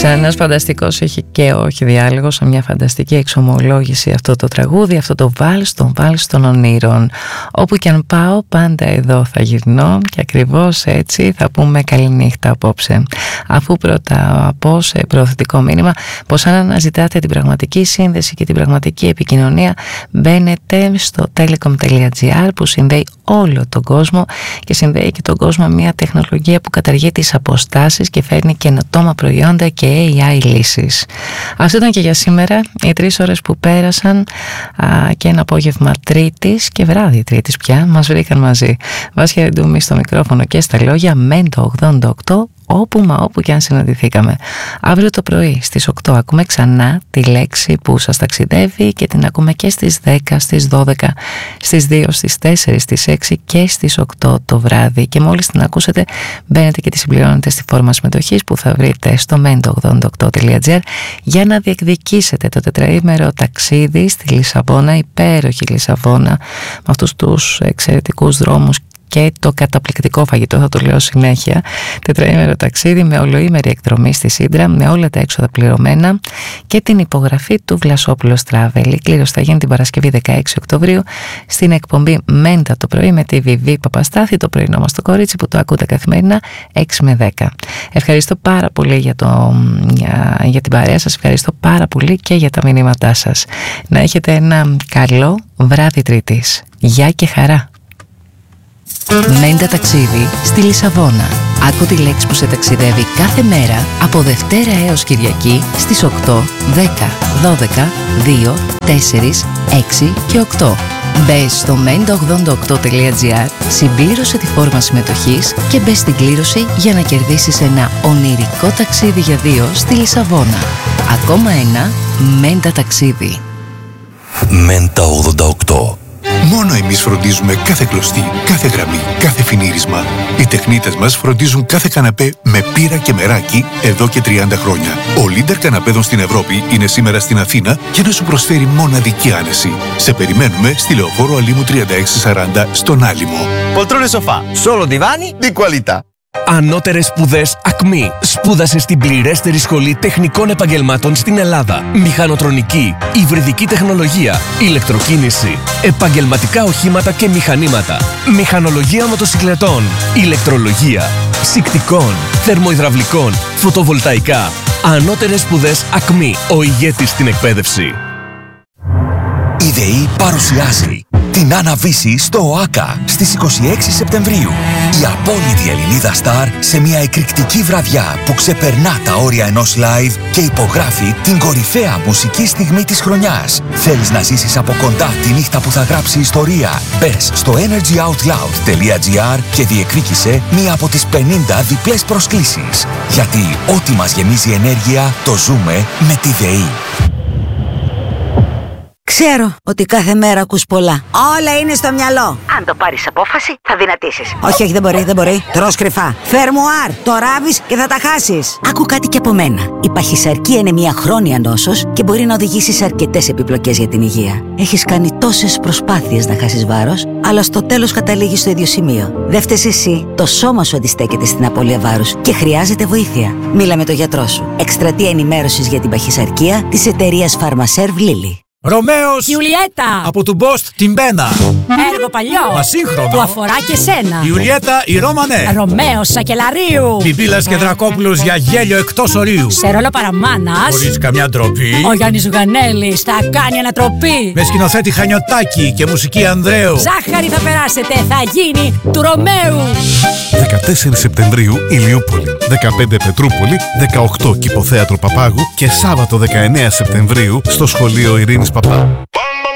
Σαν ένας φανταστικός έχει και όχι διάλογο, σαν μια φανταστική εξομολόγηση αυτό το τραγούδι, αυτό το βάλς των ονείρων. Όπου και αν πάω πάντα εδώ θα γυρνώ και ακριβώς έτσι θα πούμε καληνύχτα απόψε. Αφού πρώτα πω σε προωθητικό μήνυμα πως αν αναζητάτε την πραγματική σύνδεση και την πραγματική επικοινωνία, μπαίνετε στο telecom.gr που συνδέει όλο τον κόσμο και συνδέει και τον κόσμο μια τεχνολογία που καταργεί τις αποστάσεις και φέρνει καινοτόμα προϊόντα και AI λύσεις. Αυτό ήταν και για σήμερα, οι 3 ώρες που πέρασαν και ένα απόγευμα Τρίτης και βράδυ Τρίτης πια μας βρήκαν μαζί. Βάσια Ρεντούμη στο μικρόφωνο και στα λόγια, Μέντο 88, όπου και αν συναντηθήκαμε. Αύριο το πρωί στις 8 ακούμε ξανά τη λέξη που σας ταξιδεύει και την ακούμε και στις 10, στις 12, στις 2, στις 4, στις 6 και στις 8 το βράδυ. Και μόλις την ακούσετε μπαίνετε και τη συμπληρώνετε στη φόρμα συμμετοχής που θα βρείτε στο mendo88.gr για να διεκδικήσετε το τετραήμερο ταξίδι στη Λισαβόνα, υπέροχη Λισαβόνα, με αυτούς τους εξαιρετικούς δρόμους και το καταπληκτικό φαγητό, θα το λέω συνέχεια. Τετραήμερο ταξίδι με ολοήμερη εκδρομή στη Σύντρα, με όλα τα έξοδα πληρωμένα και την υπογραφή του Βλασόπουλος Travel. Η κλήρωση θα γίνει την Παρασκευή 16 Οκτωβρίου στην εκπομπή Μέντα το πρωί με τη Βιβί Παπαστάθη, το πρωινό μας το κορίτσι που το ακούτε καθημερινά 6 με 10. Ευχαριστώ πάρα πολύ για την παρέα σας, ευχαριστώ πάρα πολύ και για τα μηνύματά σας. Να έχετε ένα καλό βράδυ Τρίτης. Γεια και χαρά. Μέντα ταξίδι στη Λισαβόνα. Άκου τη λέξη που σε ταξιδεύει κάθε μέρα από Δευτέρα έως Κυριακή στις 8, 10, 12, 2, 4, 6 και 8. Μπες στο mendo88.gr, συμπλήρωσε τη φόρμα συμμετοχής και μπες στην κλήρωση για να κερδίσεις ένα ονειρικό ταξίδι για 2 στη Λισαβόνα. Ακόμα ένα Μέντα ταξίδι. Μέντα 88. Μόνο εμείς φροντίζουμε κάθε κλωστή, κάθε γραμμή, κάθε φινίρισμα. Οι τεχνίτες μας φροντίζουν κάθε καναπέ με πύρα και μεράκι εδώ και 30 χρόνια. Ο leader καναπέδων στην Ευρώπη είναι σήμερα στην Αθήνα για να σου προσφέρει μοναδική άνεση. Σε περιμένουμε στη Λεωφόρο Αλήμου 3640 στον Άλυμο. Poltrone sofà, solo divani di qualità. Ανώτερες σπουδές ΑΚΜΗ. Σπούδασε στην πληρέστερη σχολή τεχνικών επαγγελμάτων στην Ελλάδα. Μηχανοτρονική, υβριδική τεχνολογία, ηλεκτροκίνηση, επαγγελματικά οχήματα και μηχανήματα, μηχανολογία μοτοσυκλετών, ηλεκτρολογία, ψυκτικών, θερμοϊδραυλικών, φωτοβολταϊκά. Ανώτερες σπουδές ΑΚΜΗ. Ο ηγέτης στην εκπαίδευση. Η ΔΕΗ παρουσιάζει την Άννα-Βύση στο ΟΑΚΑ στις 26 Σεπτεμβρίου. Η απόλυτη Ελληνίδα στάρ σε μια εκρηκτική βραδιά που ξεπερνά τα όρια ενός live και υπογράφει την κορυφαία μουσική στιγμή της χρονιάς. Θέλεις να ζήσεις από κοντά τη νύχτα που θα γράψει ιστορία? Μπες στο energyoutloud.gr και διεκδίκησε μία από τις 50 διπλές προσκλήσεις. Γιατί ό,τι μας γεμίζει ενέργεια το ζούμε με τη ΔΕΗ. Ξέρω ότι κάθε μέρα ακούς πολλά. Όλα είναι στο μυαλό. Αν το πάρεις απόφαση, θα δυνατήσεις. Όχι, δεν μπορεί. Τρως κρυφά. Φερμουάρ, το ράβεις και θα τα χάσεις. Άκου κάτι και από μένα. Η παχυσαρκία είναι μια χρόνια νόσος και μπορεί να οδηγήσει σε αρκετές επιπλοκές για την υγεία. Έχεις κάνει τόσες προσπάθειες να χάσεις βάρος, αλλά στο τέλος καταλήγεις στο ίδιο σημείο. Δεν φταίς εσύ. Το σώμα σου αντιστέκεται στην απώλεια βάρους και χρειάζεται βοήθεια. Μίλα με τον γιατρό σου. Εκστρατεία ενημέρωσης για την παχυσαρκία της εταιρείας Pharmaserv Lilly. Ρωμαίος! Ιουλιέτα! Από του Μπόστ την Μπένα. Έργο παλιό! Μα σύγχρονο! Που αφορά και σένα! Ιουλιέτα η Ρώμανε! Ρωμαίος Σακελαρίου! Πιπίλας και Δρακόπουλος για γέλιο εκτός ορίου! Σε ρόλο παραμάνας! Χωρίς καμιά ντροπή! Ο Γιάννης Ζουγανέλης θα κάνει ανατροπή! Με σκηνοθέτη Χανιωτάκη και μουσική Ανδρέου! Ζάχαρη θα περάσετε! Θα γίνει του Ρωμαίου! 14 Σεπτεμβρίου Ηλιούπολη, 15 Πετρούπολη, 18 Κηποθέατρο Παπάγου και Σάββατο 19 Σεπτεμβρίου στο Σχολείο Ειρήνης Παπά.